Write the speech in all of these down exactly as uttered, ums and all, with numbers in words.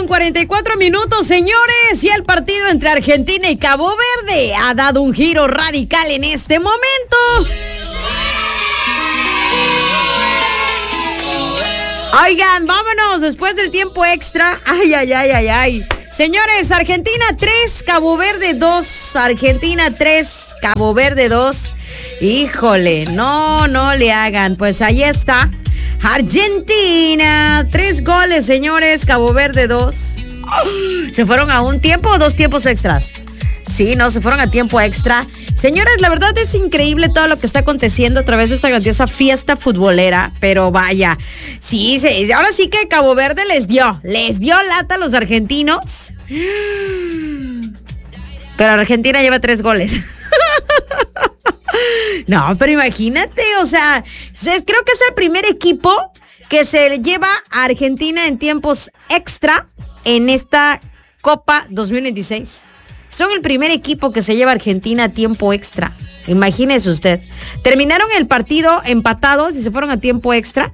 cuarenta y cuatro minutos, señores, y el partido entre Argentina y Cabo Verde ha dado un giro radical en este momento. Oigan, vámonos después del tiempo extra. Ay, ay, ay, ay, ay. Señores, Argentina tres, Cabo Verde dos. Argentina tres, Cabo Verde dos. Híjole, no, no le hagan. Pues ahí está. Argentina, tres goles, señores. Cabo Verde dos. Oh, ¿se fueron a un tiempo o dos tiempos extras? Sí, no, se fueron a tiempo extra. Señores, la verdad es increíble todo lo que está aconteciendo a través de esta grandiosa fiesta futbolera, pero vaya, sí, sí, ahora sí que Cabo Verde les dio, les dio lata a los argentinos, pero Argentina lleva tres goles. No, pero imagínate, o sea, creo que es el primer equipo que se lleva a Argentina en tiempos extra en esta Copa dos mil veintiséis. Son el primer equipo que se lleva a Argentina a tiempo extra. Imagínese usted. Terminaron el partido empatados y se fueron a tiempo extra.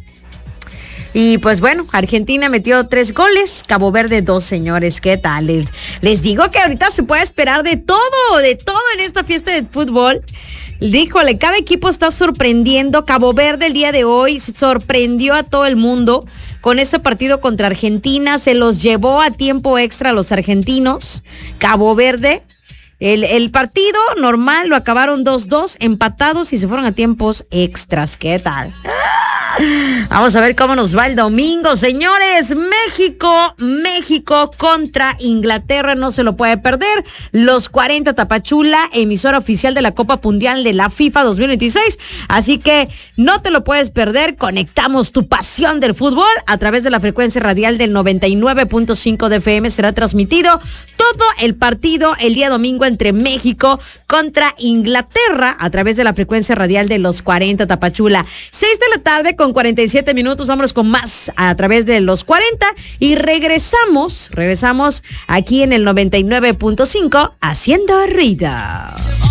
Y pues bueno, Argentina metió tres goles, Cabo Verde dos, señores. ¿Qué tal? Les, les digo que ahorita se puede esperar de todo, de todo en esta fiesta de fútbol. Díjole, cada equipo está sorprendiendo. Cabo Verde el día de hoy sorprendió a todo el mundo con este partido contra Argentina. Se los llevó a tiempo extra a los argentinos. Cabo Verde, el, el partido normal lo acabaron dos dos, empatados y se fueron a tiempos extras. ¿Qué tal? Vamos a ver cómo nos va el domingo, señores. México, México contra Inglaterra, no se lo puede perder. Los cuarenta Tapachula, emisora oficial de la Copa Mundial de la FIFA dos mil veintiséis. Así que no te lo puedes perder. Conectamos tu pasión del fútbol a través de la frecuencia radial del noventa y nueve punto cinco de F M. Será transmitido todo el partido el día domingo entre México contra Inglaterra a través de la frecuencia radial de los cuarenta Tapachula. seis de la tarde con cuarenta y siete minutos, vámonos con más a través de los cuarenta y regresamos, regresamos aquí en el noventa y nueve punto cinco haciendo ruido.